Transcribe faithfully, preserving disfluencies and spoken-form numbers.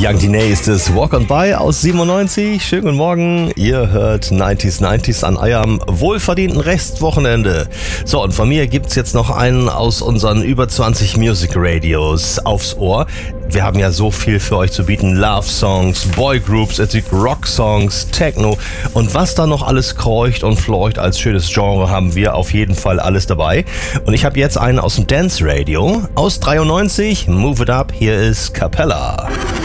Young Diney ist es, Walk on By aus siebenundneunzig. Schönen guten Morgen, ihr hört neunziger neunziger an eurem wohlverdienten Restwochenende. So, und von mir gibt's jetzt noch einen aus unseren über zwanzig Music Radios aufs Ohr. Wir haben ja so viel für euch zu bieten. Love Songs, Boy Groups, Rock Songs, Techno und was da noch alles kreucht und fleucht als schönes Genre, haben wir auf jeden Fall alles dabei. Und ich habe jetzt einen aus dem Dance Radio aus dreiundneunzig. Move it up, hier ist Capella.